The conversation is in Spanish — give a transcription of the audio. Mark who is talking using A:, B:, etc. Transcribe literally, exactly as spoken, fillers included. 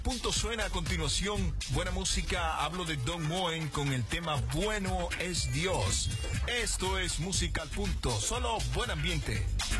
A: Punto suena a continuación. Buena música. Hablo de Don Moen con el tema Bueno es Dios. Esto es Música al Punto. Solo buen ambiente.